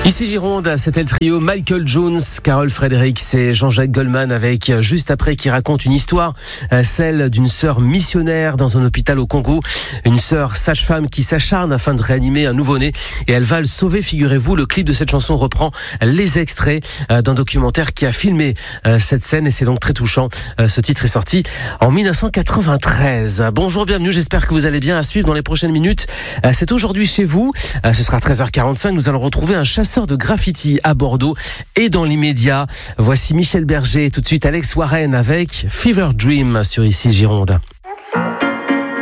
Ici Gironde, c'était le trio Michael Jones, Carol Fredericks et Jean-Jacques Goldman avec Juste après qui raconte une histoire, celle d'une sœur missionnaire dans un hôpital au Congo, une sœur sage-femme qui s'acharne afin de réanimer un nouveau-né et elle va le sauver, figurez-vous. Le clip de cette chanson reprend les extraits d'un documentaire qui a filmé cette scène et c'est donc très touchant. Ce titre est sorti en 1993. Bonjour, bienvenue, j'espère que vous allez bien. À suivre dans les prochaines minutes, c'est aujourd'hui chez vous, ce sera 13h45, nous allons retrouver un chasseur de graffiti à Bordeaux et dans l'immédiat, voici Michel Berger et tout de suite Alex Warren avec Fever Dream sur Ici Gironde.